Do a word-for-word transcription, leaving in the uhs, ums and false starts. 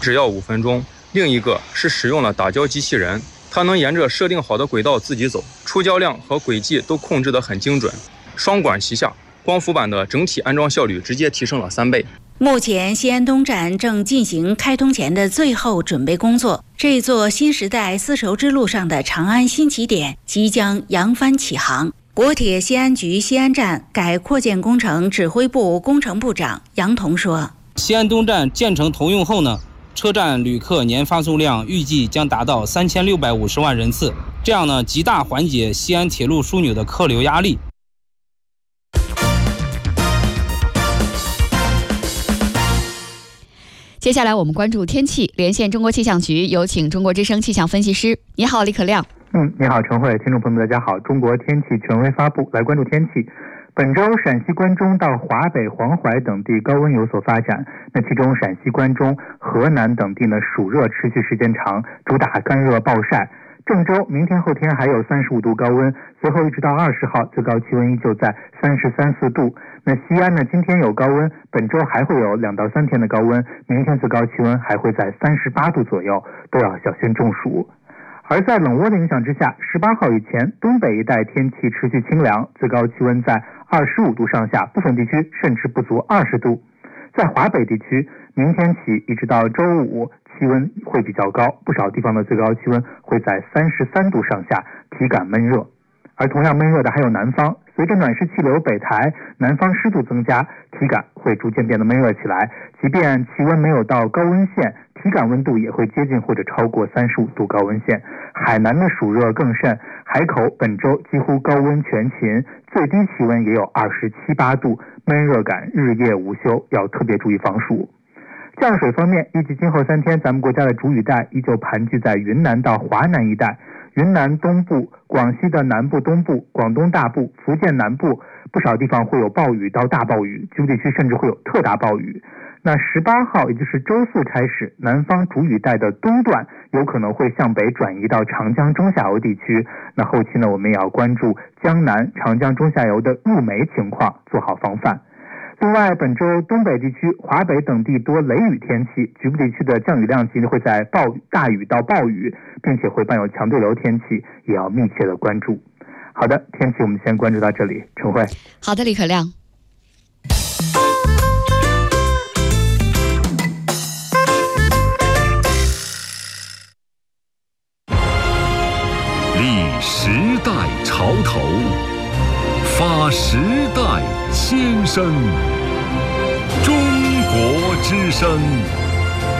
只要五分钟。另一个是使用了打胶机器人，它能沿着设定好的轨道自己走，出胶量和轨迹都控制得很精准。双管齐下，光伏板的整体安装效率直接提升了三倍。 目前西安东站正进行开通前的最后准备工作，这座新时代丝绸之路上的长安新起点即将扬帆起航。国铁西安局西安站改扩建工程指挥部工程部长杨彤说， 西安东站建成投用后呢，车站旅客年发送量预计将达到三千六百五十万人次，这样呢，极大缓解西安铁路枢纽的客流压力。 接下来我们关注天气，连线中国气象局，有请中国之声气象分析师。你好，李可亮。 嗯，你好，陈慧，听众朋友们，大家好。中国天气权威发布，来关注天气。本周陕西关中到华北、黄淮等地高温有所发展，那其中陕西关中、河南等地呢暑热持续时间长，主打干热暴晒。郑州明天后天还有三十五度高温，随后一直到二十号，最高气温依旧在三十三四度。那西安呢，今天有高温，本周还会有两到三天的高温，明天最高气温还会在三十八度左右，都要小心中暑。而在冷涡的影响之下，十八号以前，东北一带天气持续清凉，最高气温在二十五度上下，部分地区甚至不足二十度。在华北地区，明天起一直到周五，气温会比较高，不少地方的最高气温会在三十三度上下，体感闷热。而同样闷热的还有南方，随着暖湿气流北抬，南方湿度增加，体感会逐渐变得闷热起来。即便气温没有到高温线，体感温度也会接近或者超过三十五度高温线。海南的暑热更甚，海口本周几乎高温全勤，最低气温也有二十七八度，闷热感日夜无休，要特别注意防暑。降水方面，预计今后三天咱们国家的主雨带依旧盘踞在云南到华南一带，云南东部、广西的南部东部、广东大部、福建南部不少地方会有暴雨到大暴雨，局部地区甚至会有特大暴雨。那十八号也就是周四开始，南方主雨带的东段有可能会向北转移到长江中下游地区，那后期呢，我们也要关注江南、长江中下游的入梅情况，做好防范。另外，本周东北地区、华北等地多雷雨天气，局部地区的降雨量级会在暴雨、大雨到暴雨，并且会伴有强对流天气，也要密切的关注。好的，天气我们先关注到这里，陈慧。 好的，李可亮。 立时代潮头，发时代先声。中国之声。